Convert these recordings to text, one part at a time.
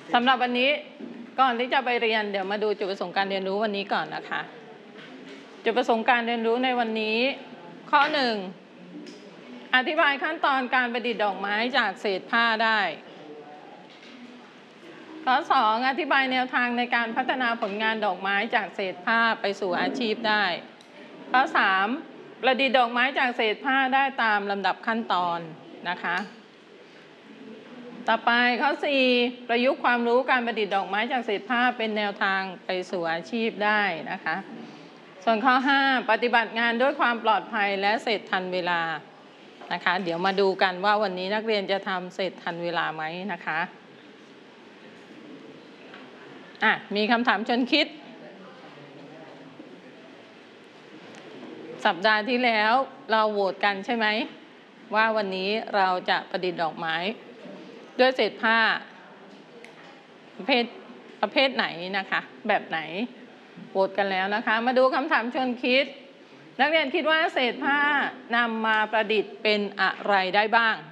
สำหรับวันนี้ก่อนที่จะไปเรียนเดี๋ยวมาดูจุดประสงค์การเรียนรู้วันนี้ก่อนนะคะจุดประสงค์การเรียนรู้ในวันนี้ข้อ 1 อธิบายขั้นตอนการประดิษฐ์ดอกไม้จากเศษผ้าได้ข้อ 2 อธิบายแนวทางในการพัฒนาผลงานดอกไม้จากเศษผ้าไปสู่อาชีพได้ข้อ 3 ประดิษฐ์ดอกไม้จากเศษผ้าได้ตามลำดับขั้นตอนนะคะต่อไปข้อ 4 ประยุกต์ความรู้การประดิษฐ์ดอกไม้จากเศษผ้าเป็นแนวทางไปสู่อาชีพได้นะคะส่วนข้อ 5 ปฏิบัติงานด้วยความปลอดภัยและเสร็จทันเวลานะคะเดี๋ยวมาดูกันว่าวันนี้นักเรียนจะทำเสร็จทันเวลาไหมนะคะมีคำถามชวนคิดสัปดาห์ที่แล้วเราโหวตกันใช่ไหมว่าวันนี้เราจะประดิษฐ์ดอกไม้ด้วยเศษผ้าประเภทไหนนะคะแบบไหนโหวตกันแล้วนะคะมาดูคำถามชวนคิดนักเรียนคิดว่าเศษผ้านำมาประดิษฐ์เป็นอะไรได้บ้าง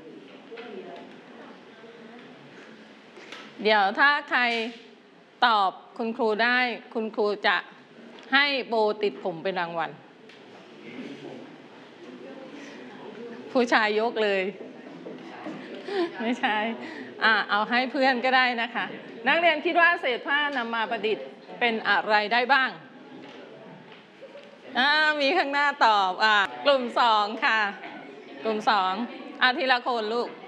เดี๋ยวถ้าใครตอบคุณครูได้คุณครูจะให้โบติดผมเป็นรางวัลผู้ชายยกเลยไม่ใช่เอาให้เพื่อนก็ได้นะคะนักเรียนคิดว่าเศษผ้านำมาประดิษฐ์เป็นอะไรได้บ้างมีข้างหน้าตอบกลุ่ม2ค่ะกลุ่ม2ทีละคนลูก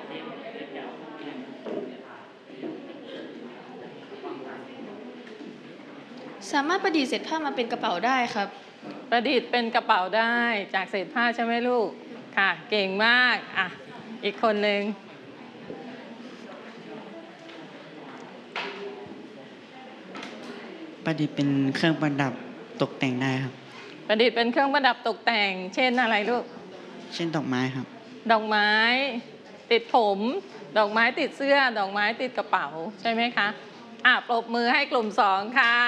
สามารถประดิษฐ์เศษผ้ามาเป็นกระเป๋าได้ครับประดิษฐ์เป็นกระเป๋าได้จากเศษผ้าใช่ไหมลูกค่ะเก่งมากอีกคนหนึ่งประดิษฐ์เป็นเครื่องประดับตกแต่งได้ครับประดิษฐ์เป็นเครื่องประดับตกแต่งเช่นอะไรลูกเช่นดอกไม้ครับดอกไม้ติดผมดอกไม้ติดเสื้อดอกไม้ติดกระเป๋าใช่ไหมคะปรบมือให้กลุ่ม2ค่ะ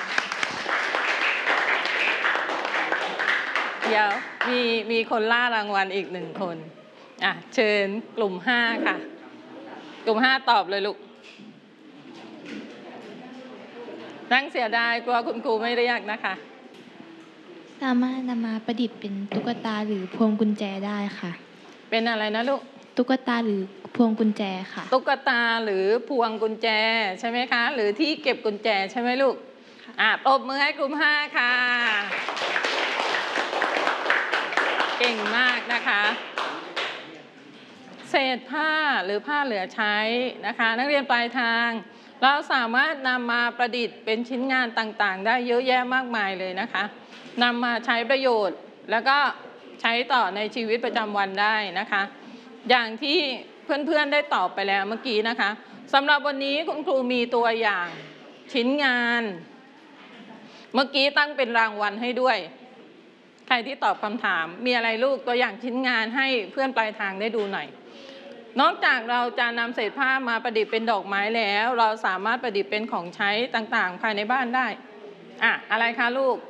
เดี๋ยวมีคนล่ารางวัลอีก1คนเชิญกลุ่ม5ค่ะกลุ่ม5ตอบเลยลูกนั่งเสียดายกลัวคุณครูไม่เรียกนะคะสามารถนำมาประดิษฐ์เป็นตุ๊กตาหรือพวงกุญแจได้ค่ะเป็นอะไรนะลูกตุ๊กตาหรือพวงกุญแจค่ะตุ๊กตาหรือพวงกุญแจใช่ไหมคะหรือที่เก็บกุญแจใช่ไหมลูกปรบมือให้กลุ่ม5ค่ะเก่งมากนะคะเศษผ้าหรือผ้าเหลือใช้นะคะนักเรียนปลายทางเราสามารถนำมาประดิษฐ์เป็นชิ้นงานต่างๆได้เยอะแยะมากมายเลยนะคะนำมาใช้ประโยชน์แล้วก็ใช้ต่อในชีวิตประจำวันได้นะคะอย่างที่เพื่อนๆได้ตอบไปแล้วเมื่อกี้นะคะสำหรับวันนี้คุณครูมีตัวอย่างชิ้นงานเมื่อกี้ตั้งเป็นรางวัลให้ด้วยใครที่ตอบคำถามมีอะไรลูกตัวอย่างชิ้นงานให้เพื่อนปลายทางได้ดูหน่อยนอกจากเราจะนำเศษผ้ามาประดิษฐ์เป็นดอกไม้แล้วเราสามารถประดิษฐ์เป็นของใช้ต่างๆภายในบ้านได้อะไรคะลูก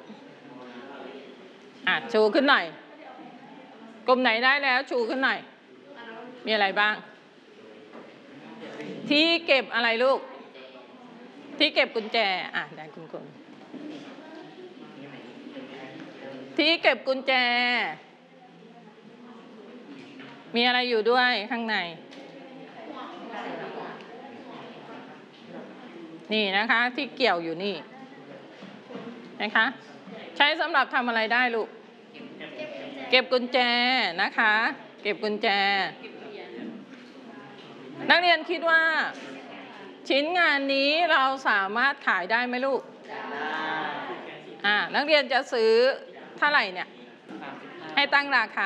ชูขึ้นหน่อยกลุ่มไหนได้แล้วชูขึ้นหน่อยมีอะไรบ้างที่เก็บอะไรลูกที่เก็บกุญแจได้คุณครูที่เก็บกุญแจมีอะไรอยู่ด้วยข้างในนี่นะคะที่เกี่ยวอยู่นี่นะคะใช้สำหรับทำอะไรได้ลูกเก็บกุญแจนะคะเก็บกุญแจนักเรียนคิดว่าชิ้นงานนี้เราสามารถขายได้ไหมลูกนักเรียนจะซื้อเท่าไหร่เนี่ยให้ตั้งราคา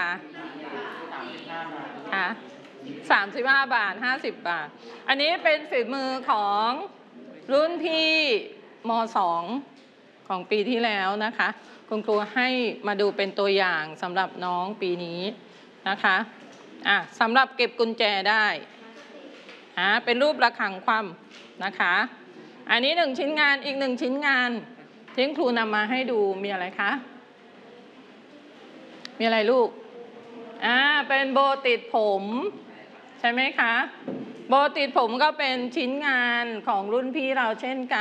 35 บาท50 บาทอันนี้เป็นฝีมือของรุ่นพี่ม.2 ของปีที่แล้วนะคะคุณครูให้มาดูเป็นตัวอย่างสำหรับน้องปีนี้นะคะสำหรับเก็บกุญแจได้เป็นรูประฆังคว่ำนะคะอันนี้1ชิ้นงานอีก1ชิ้นงานที่ครูนำมาให้ดูมีอะไรคะมีอะไรลูกเป็นโบติดผมใช่ไหมคะโบติดผมก็เป็นชิ้นงานของรุ่นพี่เราเช่นกัน